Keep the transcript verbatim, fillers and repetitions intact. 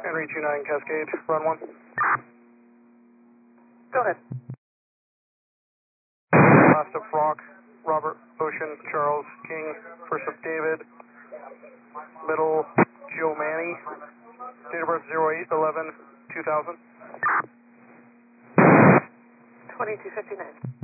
Henry two nine Cascade, run one. Go ahead. Last of Rock, Robert, Ocean, Charles, King, first of David, middle, Joe Manny, date of birth zero eight eleven two thousand. twenty-two fifty-nine.